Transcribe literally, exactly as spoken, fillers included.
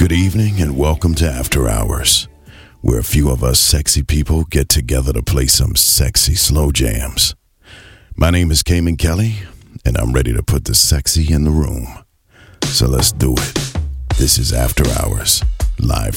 Good evening and welcome to After Hours, where a few of us sexy people get together to play some sexy slow jams. My name is Cayman Kelly, and I'm ready to put the sexy in the room. So let's do it. This is After Hours, live